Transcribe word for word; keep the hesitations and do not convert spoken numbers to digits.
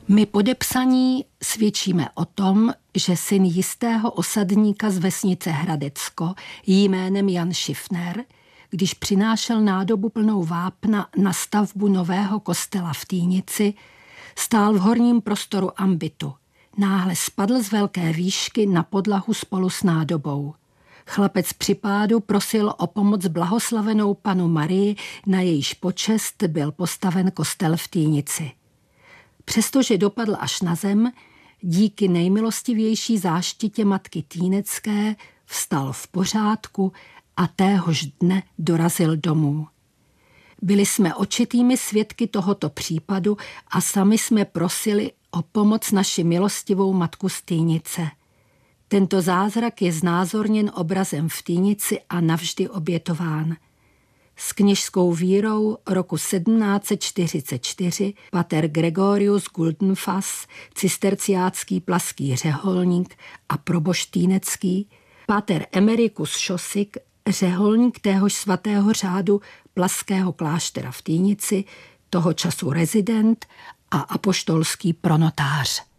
My podepsaní svědčíme o tom, že syn jistého osadníka z vesnice Hradecko jménem Jan Šiffner, když přinášel nádobu plnou vápna na stavbu nového kostela v Týnici, stál v horním prostoru ambitu. Náhle spadl z velké výšky na podlahu spolu s nádobou. Chlapec při pádu prosil o pomoc blahoslavenou panu Marii, na jejíž počest byl postaven kostel v Týnici. Přestože dopadl až na zem, díky nejmilostivější záštitě matky Týnecké vstal v pořádku a téhož dne dorazil domů. Byli jsme očitými svědky tohoto případu a sami jsme prosili o pomoc naši milostivou matku z Týnice. Tento zázrak je znázorněn obrazem v Týnici a navždy obětován. S kněžskou vírou roku sedmnáct set čtyřicet čtyři pater Gregorius Guldenfass, cisterciácký plaský řeholník a probošt týnecký, pater Emerikus Šosik, řeholník téhož svatého řádu plaského kláštera v Týnici, toho času rezident a apoštolský pronotář.